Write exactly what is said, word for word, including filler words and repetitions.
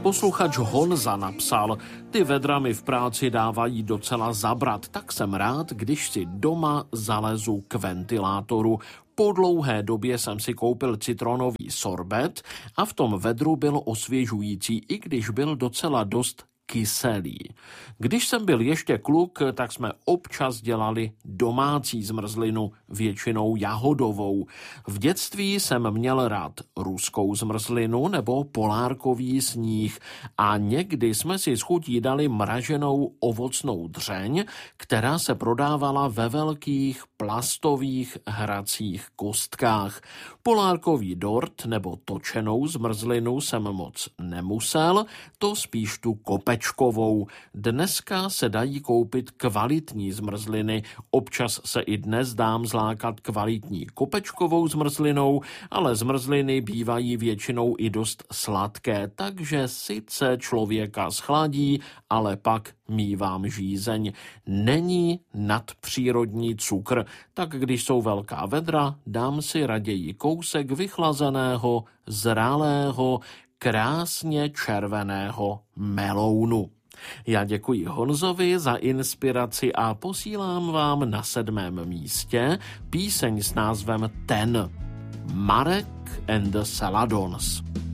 Posluchač Honza napsal: ty vedra mi v práci dávají docela zabrat, tak jsem rád, když si doma zalezu k ventilátoru. Po dlouhé době jsem si koupil citronový sorbet a v tom vedru byl osvěžující, i když byl docela dost kyselý. Když jsem byl ještě kluk, tak jsme občas dělali domácí zmrzlinu, většinou jahodovou. V dětství jsem měl rád ruskou zmrzlinu nebo polárkový sníh a někdy jsme si s chutí dali mraženou ovocnou dřeň, která se prodávala ve velkých plastových hracích kostkách. Polárkový dort nebo točenou zmrzlinu jsem moc nemusel, to spíš tu kopečkovou. Dneska se dají koupit kvalitní zmrzliny, občas se i dnes dám zlákat kvalitní kopečkovou zmrzlinou, ale zmrzliny bývají většinou i dost sladké, takže sice člověka schladí, ale pak mívám žízeň. Není nadpřírodní cukr, tak když jsou velká vedra, dám si raději kousek vychlazeného, zralého, krásně červeného melounu. Já děkuji Honzovi za inspiraci a posílám vám na sedmém místě píseň s názvem Ten. Marek and the Saladons.